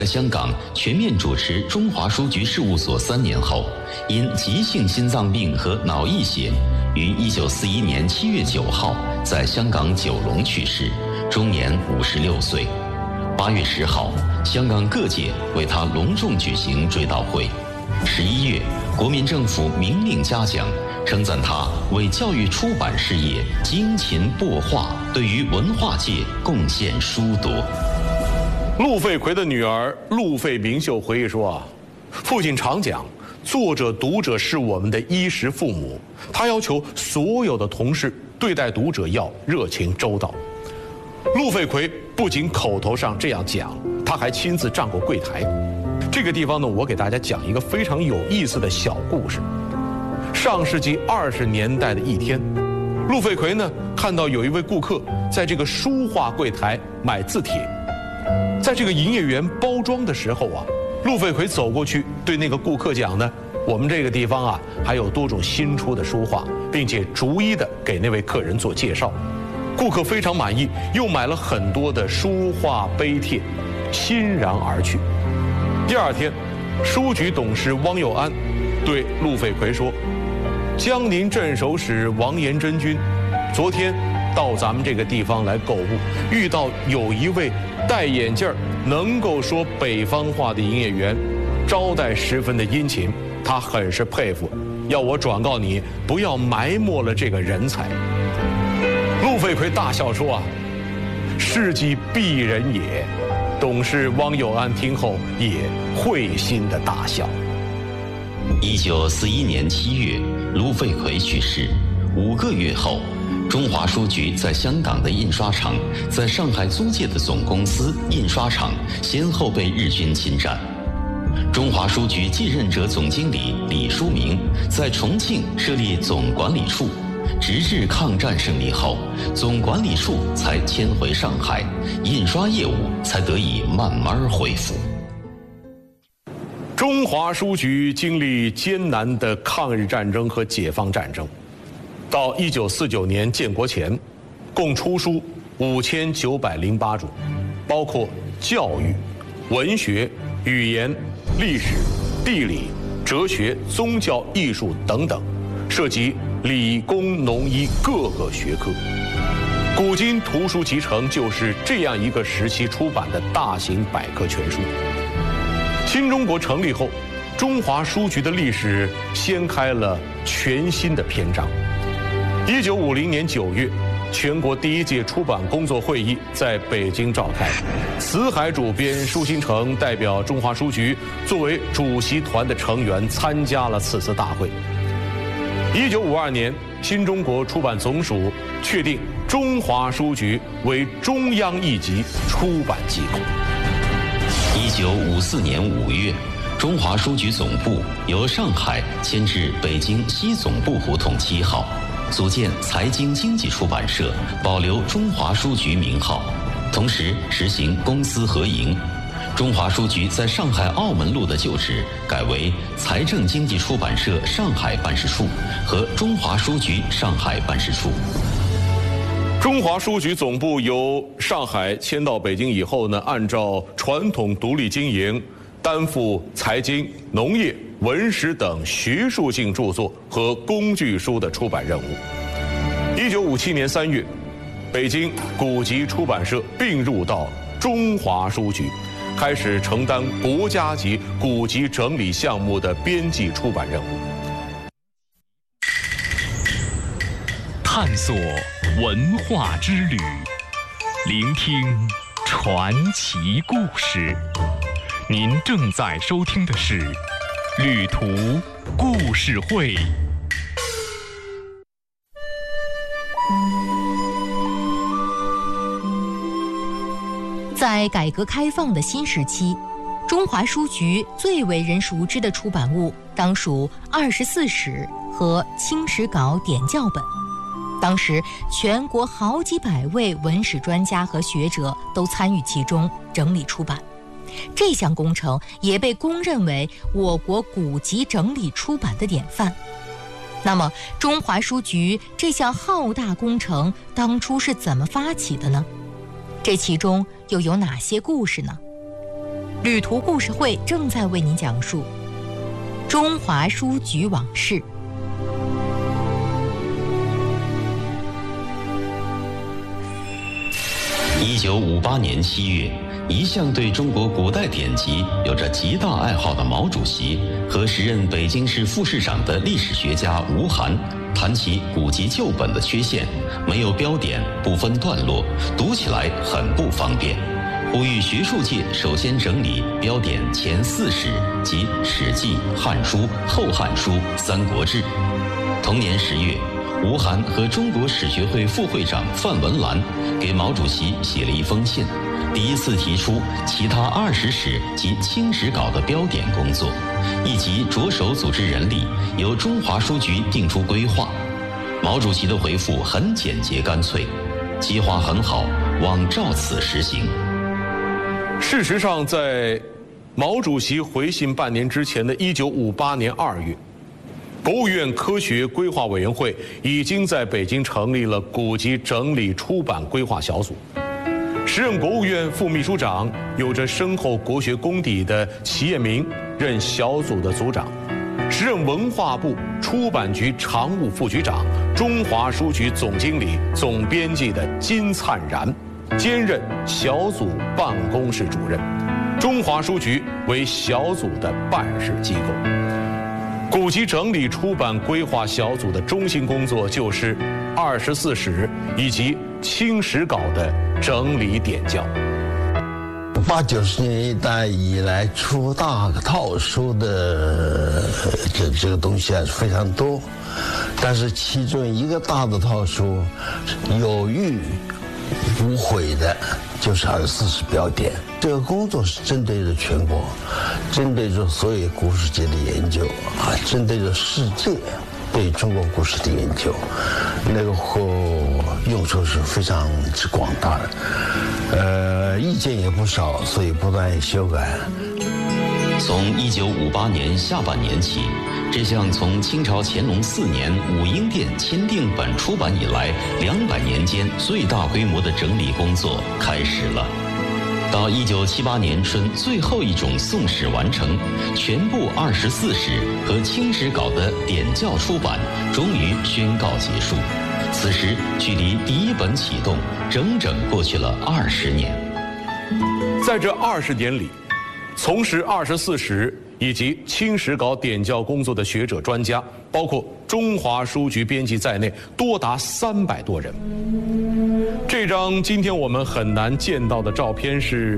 在香港全面主持中华书局事务所3年后，因急性心脏病和脑溢血，于1941年7月9号在香港九龙去世，终年56岁。8月10号，香港各界为他隆重举行追悼会。11月，国民政府明令嘉奖，称赞他为教育出版事业精勤擘画，对于文化界贡献殊多。 陆废奎的女儿陆废明秀回忆说啊，父亲常讲，作者读者是我们的衣食父母，他要求所有的同事对待读者要热情周到。陆废奎不仅口头上这样讲，他还亲自站过柜台。这个地方呢，我给大家讲一个非常有意思的小故事。上世纪20年代的一天，陆废奎呢看到有一位顾客在这个书画柜台买字帖。在这个营业员包装的时候啊，陆废奎走过去对那个顾客讲呢，我们这个地方啊还有多种新出的书画，并且逐一的给那位客人做介绍。顾客非常满意，又买了很多的书画碑帖，欣然而去。第二天，书局董事汪佑安对陆废奎说，江宁镇守使王延真君昨天到咱们这个地方来购物，遇到有一位戴眼镜能够说北方话的营业员，招待十分的殷勤，他很是佩服，要我转告你，不要埋没了这个人才。陆废奎大笑说啊，事迹鄙人也。董事汪佑安听后也会心的大笑。 1941年7月，陆废奎去世。5个月后，中华书局在香港的印刷厂、在上海租界的总公司、印刷厂先后被日军侵占。中华书局继任者总经理李书明在重庆设立总管理处，直至抗战胜利后，总管理处才迁回上海，印刷业务才得以慢慢恢复。 中华书局经历艰难的抗日战争和解放战争，到1949年建国前，共出书5908种，包括教育、文学、语言、历史、地理、哲学、宗教、艺术等等，涉及理工农医各个学科。古今图书集成就是这样一个时期出版的大型百科全书。新中国成立后，中华书局的历史掀开了全新的篇章。1950年9月，全国第1届出版工作会议在北京召开，辞海主编舒新成代表中华书局作为主席团的成员参加了此次大会。1952年，新中国出版总署确定中华书局为中央一级出版机构。 1954年5月，中华书局总部由上海迁至北京西总部胡同7号，组建财经经济出版社，保留中华书局名号，同时实行公私合营。中华书局在上海澳门路的旧址改为财政经济出版社上海办事处和中华书局上海办事处。 中华书局总部由上海迁到北京以后呢，按照传统独立经营，担负财经、农业、文史等学术性著作和工具书的出版任务。1957年3月，北京古籍出版社并入到中华书局，开始承担国家级古籍整理项目的编辑出版任务。 探索文化之旅，聆听传奇故事。您正在收听的是《旅途故事会》。 在改革开放的新时期，中华书局最为人熟知的出版物当属24史和清史稿点校本。当时全国好几百位文史专家和学者都参与其中整理出版，这项工程也被公认为我国古籍整理出版的典范。那么中华书局这项浩大工程当初是怎么发起的呢？这其中又有哪些故事呢？ 旅途故事会正在为您讲述中华书局往事。 1958年7月，一向对中国古代典籍有着极大爱好的毛主席和时任北京市副市长的历史学家吴晗谈起古籍旧本的缺陷，没有标点，不分段落，读起来很不方便，呼吁学术界首先整理标点前4史及《史记》《汉书》《后汉书》《三国志》。同年10月，吴晗和中国史学会副会长范文澜给毛主席写了一封信，第一次提出其他20史及清史稿的标点工作，以及着手组织人力，由中华书局定出规划。毛主席的回复很简洁干脆，计划很好，望照此实行。 事实上，在毛主席回信半年之前的1958年2月，国务院科学规划委员会已经在北京成立了古籍整理出版规划小组。时任国务院副秘书长、有着深厚国学功底的齐业明任小组的组长，时任文化部出版局常务副局长、中华书局总经理、总编辑的金灿然兼任小组办公室主任。中华书局为小组的办事机构。古籍整理出版规划小组的中心工作就是24史以及清史稿的整理点校。 80、90年代以来出大套书的这个东西非常多，但是其中一个大的套书有誉无悔的就是24史标点。这个工作是针对着全国，针对着所有古史界的研究针对着世界对中国古史的研究，那个用处是非常之广大的，意见也不少，所以不断修改。 从1958年下半年起，这项从清朝乾隆4年武英殿签订本出版以来200年间最大规模的整理工作开始了。到1978年春，最后一种宋史完成，全部24史和清史稿的点校出版终于宣告结束。此时距离第一本启动整整过去了20年。 在这20年里，从事24史以及清史稿点校工作的学者专家，包括中华书局编辑在内，多达300多人。这张今天我们很难见到的照片是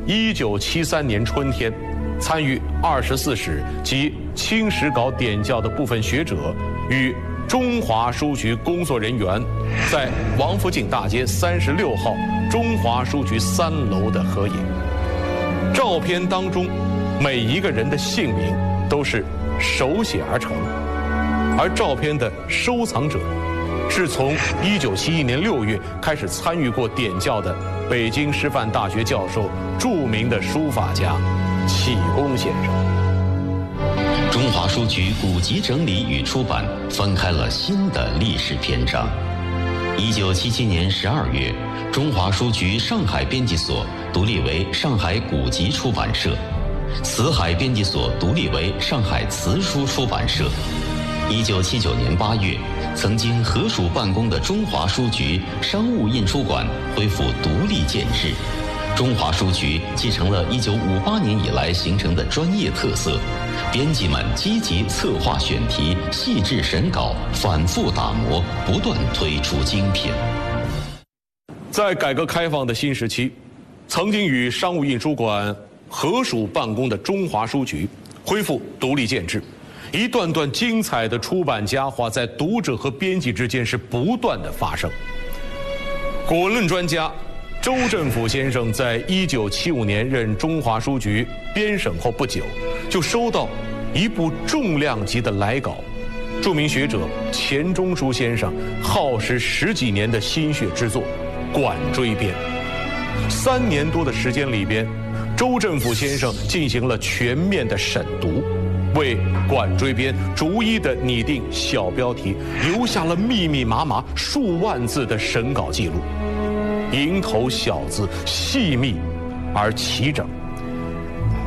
1973年春天，参与24史及清史稿点校的部分学者与中华书局工作人员在王府井大街36号中华书局3楼的合影。照片当中每一个人的姓名都是手写而成，而照片的收藏者是从1971年6月开始参与过点校的北京师范大学教授、著名的书法家启功先生。 中华书局古籍整理与出版翻开了新的历史篇章。1977年12月，中华书局上海编辑所独立为上海古籍出版社，辞海编辑所独立为上海辞书出版社。1979年8月，曾经合署办公的中华书局商务印书馆恢复独立建制。中华书局继承了1958年以来形成的专业特色，编辑们积极策划选题，细致审稿，反复打磨，不断推出精品。 在改革开放的新时期，曾经与商务印书馆合署办公的中华书局恢复独立建制。一段段精彩的出版佳话在读者和编辑之间是不断的发生。古文论专家周振甫先生在1975年任中华书局编审后不久，就收到一部重量级的来稿。著名学者钱钟书先生耗时10几年的心血之作《管锥编》，3年多的时间里边，周振甫先生进行了全面的审读，为《管锥编》逐一的拟定小标题，留下了密密麻麻数万字的审稿记录，蝇头小字，细密而齐整。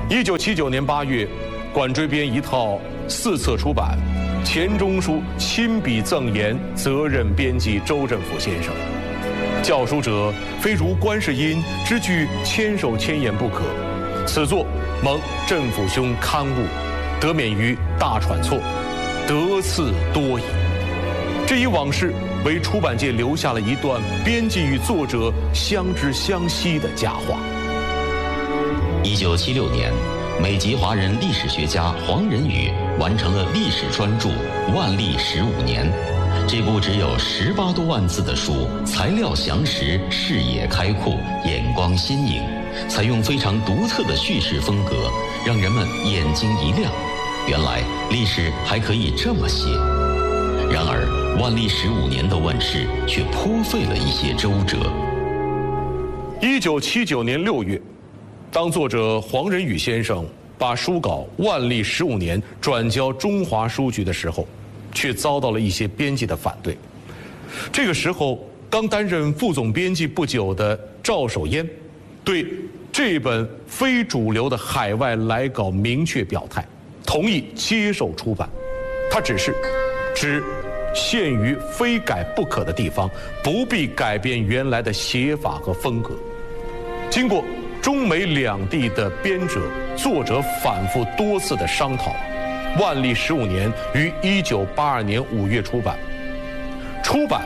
1979年8月，管追编一套4册出版，钱钟书亲笔赠言责任编辑周振甫先生。教书者非如观世音之具千手千眼不可，此作蒙振甫兄刊物，得免于大喘错，得次多矣。这一往事为出版界留下了一段编辑与作者相知相惜的佳话。 1976年，美籍华人历史学家黄仁宇完成了历史专著《万历15年》。这部只有18多万字的书，材料详实，视野开阔，眼光新颖，采用非常独特的叙事风格，让人们眼睛一亮。原来历史还可以这么写。然而，万历15年的问世却颇费了一些周折。 1979年6月，当作者黄仁宇先生把书稿《万历15年》转交中华书局的时候，却遭到了一些编辑的反对。这个时候，刚担任副总编辑不久的赵守烟，对这本非主流的海外来稿明确表态，同意接受出版。他只限于非改不可的地方，不必改变原来的写法和风格。经过中美两地的编者、作者反复多次的商讨，《万历15年》于1982年5月出版，出版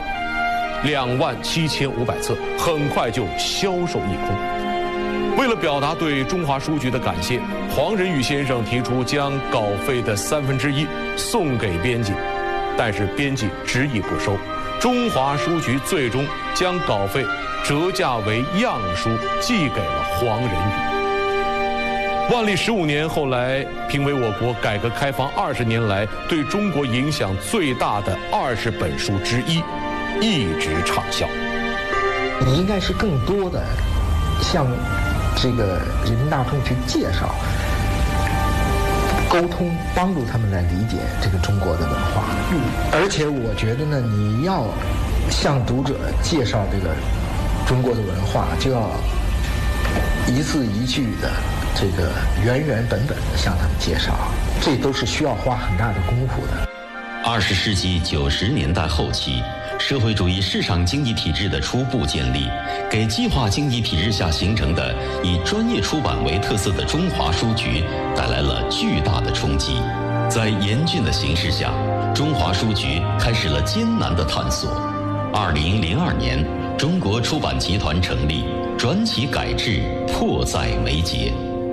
27500册，很快就销售一空。为了表达对中华书局的感谢，黄仁宇先生提出将稿费的1/3送给编辑，但是编辑执意不收。中华书局最终将稿费折价为样书寄给了黄仁宇。《万历15年》后来评为我国改革开放20年来对中国影响最大的20本书之一，一直畅销。 你应该是更多的向这个人民大众去介绍、沟通，帮助他们来理解这个中国的文化。而且我觉得呢，你要向读者介绍这个中国的文化，就要一字一句的这个原本的向他们介绍，这都是需要花很大的功夫的。 20世纪90年代后期，社会主义市场经济体制的初步建立，给计划经济体制下形成的以专业出版为特色的中华书局带来了巨大的冲击。在严峻的形势下，中华书局开始了艰难的探索。2002年，中国出版集团成立，转起改制迫在眉睫。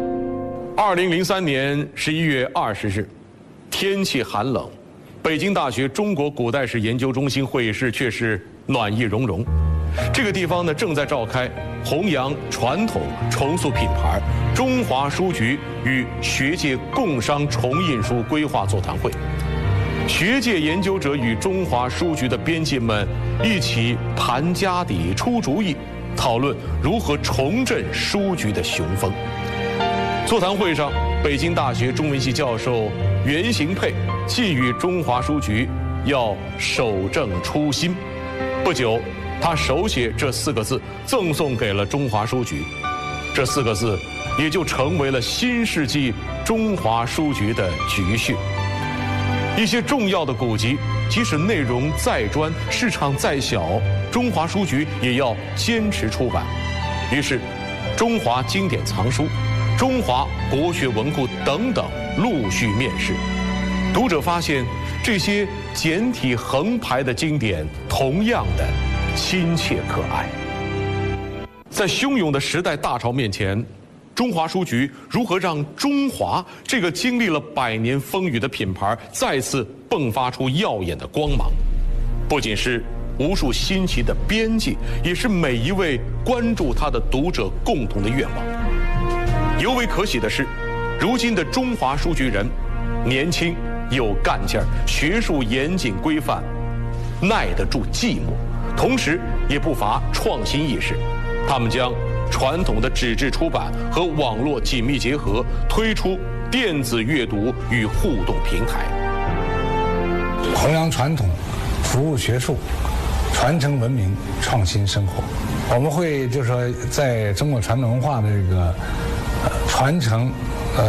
2003年11月20日，天气寒冷，北京大学中国古代史研究中心会议室却是暖意融融。这个地方呢，正在召开弘扬传统、重塑品牌中华书局与学界共商重印书规划座谈会。学界研究者与中华书局的编辑们一起盘家底、出主意，讨论如何重振书局的雄风。座谈会上，北京大学中文系教授袁行佩寄语中华书局要守正初心。不久，他手写这4个字赠送给了中华书局，这4个字也就成为了新世纪中华书局的局训。一些重要的古籍，即使内容再专、市场再小，中华书局也要坚持出版。于是，中华经典藏书、中华国学文库等等陆续面世。读者发现，这些简体横排的经典同样的亲切可爱。在汹涌的时代大潮面前，中华书局如何让中华这个经历了100年风雨的品牌再次迸发出耀眼的光芒？不仅是无数新奇的编辑，也是每一位关注它的读者共同的愿望。尤为可喜的是，如今的中华书局人年轻有干劲儿，学术严谨规范，耐得住寂寞，同时也不乏创新意识。他们将传统的纸质出版和网络紧密结合，推出电子阅读与互动平台， 弘扬传统，服务学术，传承文明，创新生活。我们会就是说，在中国传统文化的这个传承